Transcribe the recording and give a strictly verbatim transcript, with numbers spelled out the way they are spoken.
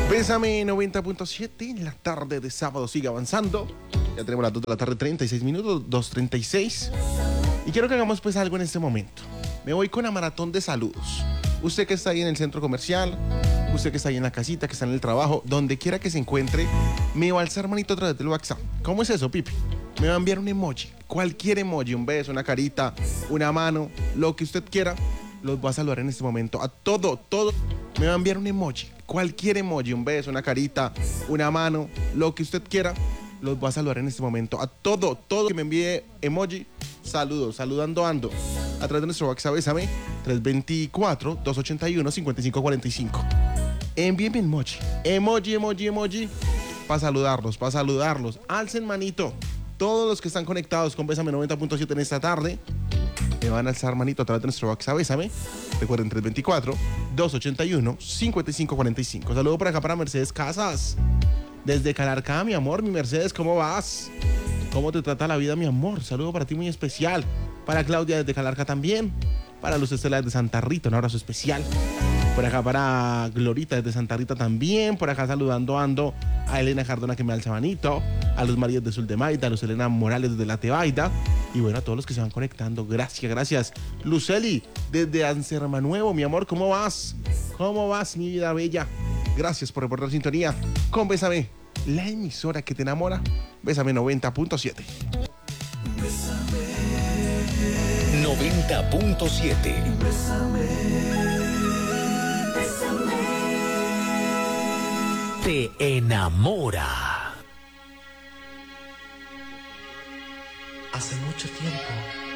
Bésame noventa punto siete en la tarde de sábado sigue avanzando. Ya tenemos las dos de la tarde, treinta y seis minutos, dos treinta y seis. Y quiero que hagamos pues algo en este momento. Me voy con la maratón de saludos. Usted que está ahí en el centro comercial, usted que está ahí en la casita, que está en el trabajo, donde quiera que se encuentre, me va a alzar manito a través del WhatsApp. ¿Cómo es eso, Pipi? Me va a enviar un emoji, cualquier emoji, un beso, una carita, una mano, lo que usted quiera. Los voy a saludar en este momento. A todo, todo. Me va a enviar un emoji, cualquier emoji, un beso, una carita, una mano, lo que usted quiera. Los voy a saludar en este momento. A todo, todo que me envíe emoji, saludos, saludando ando. A través de nuestro WhatsApp, bésame, tres dos cuatro, dos ocho uno, cinco cinco cuatro cinco. Envíenme emoji, emoji, emoji, emoji, para saludarlos, para saludarlos. Alcen manito. Todos los que están conectados con Bésame noventa punto siete en esta tarde, me van a alzar manito a través de nuestro WhatsApp, bésame. Recuerden, tres dos cuatro, dos ocho uno, cinco cinco cuatro cinco. Saludo por acá para Mercedes Casas. Desde Calarcá, mi amor, mi Mercedes, ¿cómo vas? ¿Cómo te trata la vida, mi amor? Saludo para ti muy especial. Para Claudia desde Calarcá también. Para Luz Estela desde Santa Rita, un abrazo especial. Por acá para Glorita desde Santa Rita también. Por acá saludando ando a Elena Cardona que me alza manito. A Luz María de Sultemaida, a Luz Elena Morales desde La Tebaida. Y bueno, a todos los que se van conectando, gracias, gracias. Luceli desde Anserma Nuevo, mi amor, ¿cómo vas? ¿Cómo vas, mi vida bella? Gracias por reportar sintonía con Bésame, la emisora que te enamora. Bésame noventa punto siete. noventa punto siete. Bésame, bésame. Te enamora. Hace mucho tiempo